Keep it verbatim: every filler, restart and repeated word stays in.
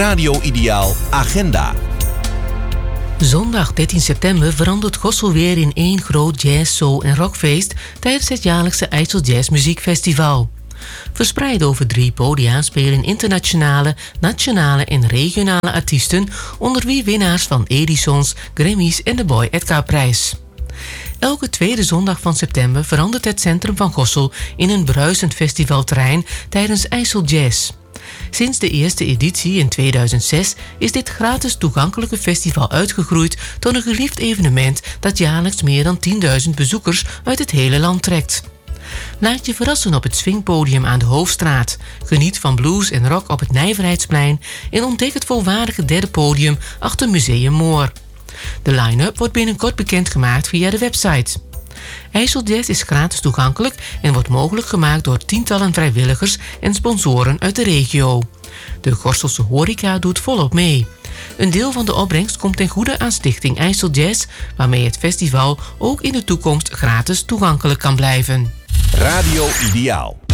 Radio Ideaal Agenda. Zondag dertien september verandert Gossel weer in één groot jazz, soul en rockfeest tijdens het jaarlijkse IJssel Jazz Muziekfestival. Verspreid over drie podia spelen internationale, nationale en regionale artiesten, onder wie winnaars van Edisons, Grammys en de Boy Edgar-prijs. Elke tweede zondag van september verandert het centrum van Gossel in een bruisend festivalterrein tijdens IJssel Jazz. Sinds de eerste editie in tweeduizend zes is dit gratis toegankelijke festival uitgegroeid tot een geliefd evenement dat jaarlijks meer dan tienduizend bezoekers uit het hele land trekt. Laat je verrassen op het Swingpodium aan de Hoofdstraat. Geniet van blues en rock op het Nijverheidsplein en ontdek het volwaardige derde podium achter Museum Moor. De line-up wordt binnenkort bekendgemaakt via de website. IJssel Jazz is gratis toegankelijk en wordt mogelijk gemaakt door tientallen vrijwilligers en sponsoren uit de regio. De Gorsselse horeca doet volop mee. Een deel van de opbrengst komt ten goede aan Stichting IJssel Jazz, waarmee het festival ook in de toekomst gratis toegankelijk kan blijven. Radio Ideaal.